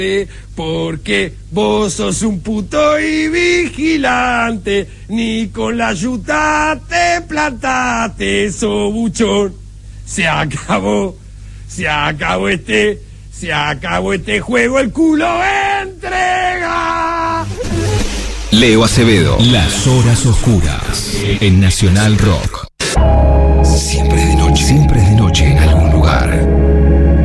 Porque vos sos un puto y vigilante, ni con la yuta te plantaste, sobuchón. Se acabó este juego, el culo entrega. Leo Acevedo, Las Horas Oscuras, en Nacional Rock. Siempre es de noche en algún lugar.